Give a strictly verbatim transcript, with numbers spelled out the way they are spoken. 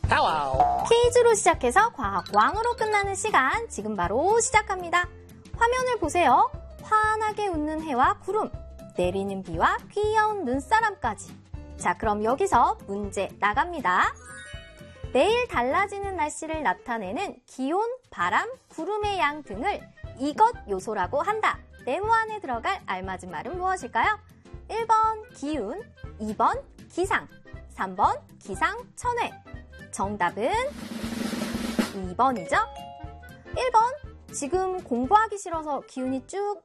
와우. 퀴즈로 시작해서 과학왕으로 끝나는 시간 지금 바로 시작합니다. 화면을 보세요. 환하게 웃는 해와 구름, 내리는 비와 귀여운 눈사람까지. 자, 그럼 여기서 문제 나갑니다. 매일 달라지는 날씨를 나타내는 기온, 바람, 구름의 양 등을 이것 요소라고 한다. 네모 안에 들어갈 알맞은 말은 무엇일까요? 일 번 기운, 이 번 기상, 삼 번 기상천외. 정답은 이 번이죠? 일 번 지금 공부하기 싫어서 기운이 쭉